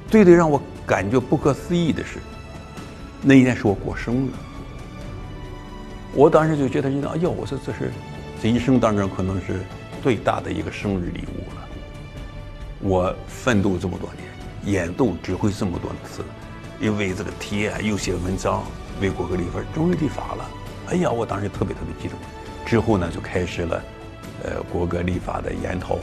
最让我感觉不可思议的是，那一天是我过生日。我当时就觉得，哎呦，我说这一生当中可能是最大的一个生日礼物了。我奋斗这么多年，演奏指挥这么多次，又为这个提案又写文章，为国歌立法，终于立法了。哎呀，我当时特别激动。之后呢，就开始了国歌立法的研讨